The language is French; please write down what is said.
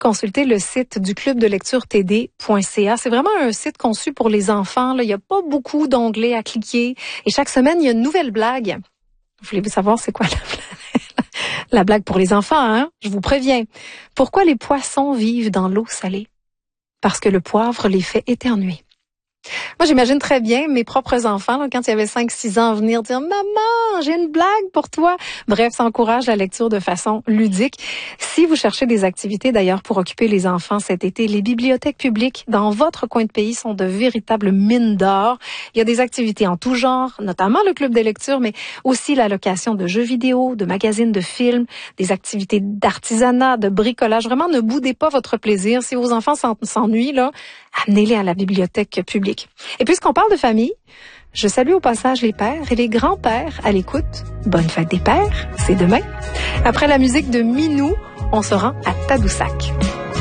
consulter le site du club de lecture td.ca. C'est vraiment un site conçu pour les enfants. Là. Il n'y a pas beaucoup d'onglets à cliquer. Et chaque semaine, il y a une nouvelle blague. Voulez-vous savoir c'est quoi la blague pour les enfants, hein? Je vous préviens. Pourquoi les poissons vivent dans l'eau salée? Parce que le poivre les fait éternuer. Moi, j'imagine très bien mes propres enfants, là, quand il y avait 5-6 ans, venir dire « Maman, j'ai une blague pour toi ». Bref, ça encourage la lecture de façon ludique. Si vous cherchez des activités, d'ailleurs, pour occuper les enfants cet été, les bibliothèques publiques dans votre coin de pays sont de véritables mines d'or. Il y a des activités en tout genre, notamment le club des lectures, mais aussi la location de jeux vidéo, de magazines, de films, des activités d'artisanat, de bricolage. Vraiment, ne boudez pas votre plaisir. Si vos enfants s'ennuient, là, amenez-les à la bibliothèque publique. Et puisqu'on parle de famille, je salue au passage les pères et les grands-pères à l'écoute. Bonne fête des pères, c'est demain. Après la musique de Minou, on se rend à Tadoussac.